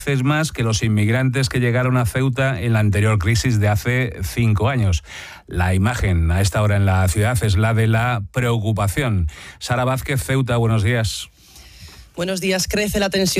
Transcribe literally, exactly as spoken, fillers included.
veces más que los inmigrantes que llegaron a Ceuta en la anterior crisis de hace cinco años. La imagen a esta hora en la ciudad es la de la preocupación. Sara Vázquez, Ceuta, buenos días. Buenos días. Crece la tensión